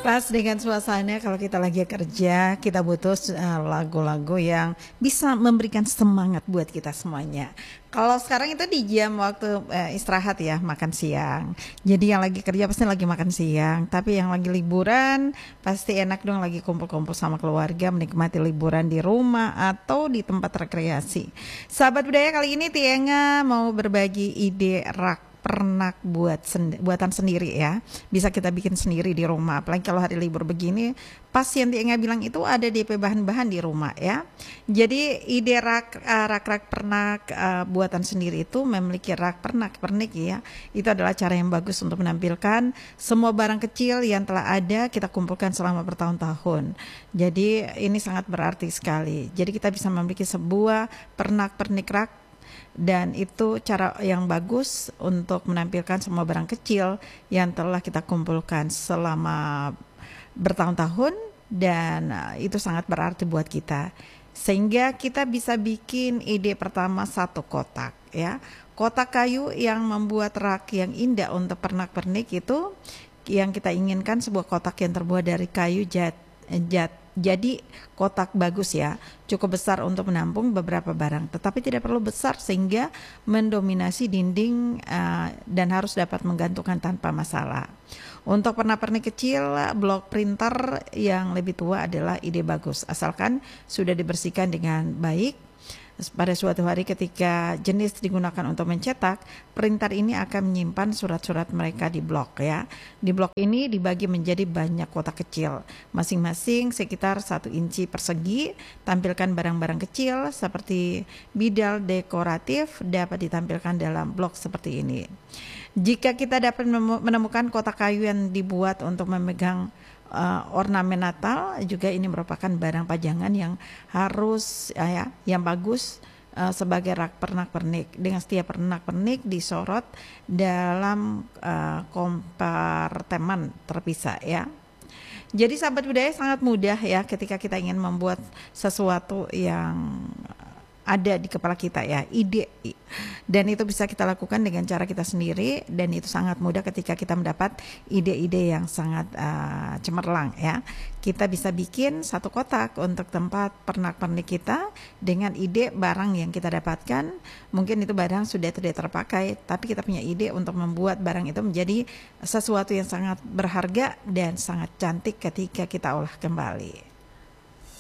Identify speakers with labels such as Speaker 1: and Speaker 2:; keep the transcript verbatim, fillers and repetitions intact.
Speaker 1: Pas dengan suasana kalau kita lagi kerja, kita butuh uh, lagu-lagu yang bisa memberikan semangat buat kita semuanya. Kalau sekarang itu di jam waktu uh, istirahat ya, makan siang. Jadi yang lagi kerja pasti lagi makan siang, tapi yang lagi liburan pasti enak dong lagi kumpul-kumpul sama keluarga, menikmati liburan di rumah atau di tempat rekreasi. Sahabat budaya, kali ini Tienga mau berbagi ide rak pernak buat sen- buatan sendiri ya, bisa kita bikin sendiri di rumah. Apalagi kalau hari libur begini, pas yang Tienga bilang itu ada D P bahan-bahan di rumah ya. Jadi ide rak uh, rak-rak pernak uh, buatan sendiri itu memiliki rak pernak pernik ya. Itu adalah cara yang bagus untuk menampilkan semua barang kecil yang telah ada kita kumpulkan selama bertahun-tahun. Jadi ini sangat berarti sekali. Jadi kita bisa memiliki sebuah pernak pernik rak, dan itu cara yang bagus untuk menampilkan semua barang kecil yang telah kita kumpulkan selama bertahun-tahun, dan itu sangat berarti buat kita. Sehingga kita bisa bikin ide pertama satu kotak ya. Kotak kayu yang membuat rak yang indah untuk pernak-pernik itu yang kita inginkan sebuah kotak yang terbuat dari kayu jat, jat jadi kotak bagus ya, cukup besar untuk menampung beberapa barang, tetapi tidak perlu besar sehingga mendominasi dinding uh, dan harus dapat menggantungkan tanpa masalah. Untuk pernak-pernik kecil, blok printer yang lebih tua adalah ide bagus, asalkan sudah dibersihkan dengan baik. Pada suatu hari ketika jenis digunakan untuk mencetak, printer ini akan menyimpan surat-surat mereka di blok ya. Di blok ini dibagi menjadi banyak kotak kecil, masing-masing sekitar satu inci persegi. Tampilkan barang-barang kecil seperti bidal dekoratif dapat ditampilkan dalam blok seperti ini. Jika kita dapat menemukan kotak kayu yang dibuat untuk memegang Uh, ornamen Natal, juga ini merupakan barang pajangan yang harus uh, ya, yang bagus uh, sebagai rak pernak-pernik. Dengan setiap pernak-pernik disorot dalam uh, kompartemen terpisah ya. Jadi sahabat budaya sangat mudah ya ketika kita ingin membuat sesuatu yang ada di kepala kita ya, ide, dan itu bisa kita lakukan dengan cara kita sendiri, dan itu sangat mudah ketika kita mendapat ide-ide yang sangat uh, cemerlang ya. Kita bisa bikin satu kotak untuk tempat pernak-pernik kita dengan ide barang yang kita dapatkan. Mungkin itu barang sudah tidak terpakai, tapi kita punya ide untuk membuat barang itu menjadi sesuatu yang sangat berharga dan sangat cantik ketika kita olah kembali.